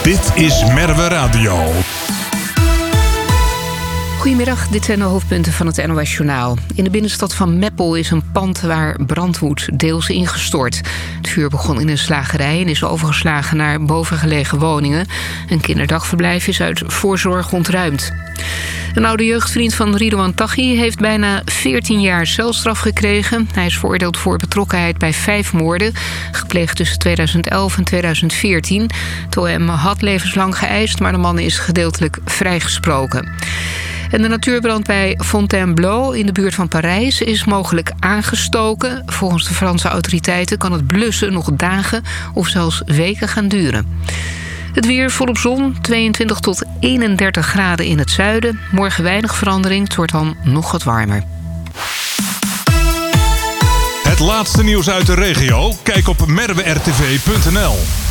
Dit is Merwe Radio. Goedemiddag, dit zijn de hoofdpunten van het NOS-journaal. In de binnenstad van Meppel is een pand waar brand woedt deels ingestort. Het vuur begon in een slagerij en is overgeslagen naar bovengelegen woningen. Een kinderdagverblijf is uit voorzorg ontruimd. Een oude jeugdvriend van Ridouan Taghi heeft bijna 14 jaar celstraf gekregen. Hij is veroordeeld voor betrokkenheid bij 5 moorden, gepleegd tussen 2011 en 2014. Het OM had levenslang geëist, maar de man is gedeeltelijk vrijgesproken. En de natuurbrand bij Fontainebleau in de buurt van Parijs is mogelijk aangestoken. Volgens de Franse autoriteiten kan het blussen nog dagen of zelfs weken gaan duren. Het weer volop zon, 22 tot 31 graden in het zuiden. Morgen weinig verandering, het wordt dan nog wat warmer. Het laatste nieuws uit de regio? Kijk op merwertv.nl.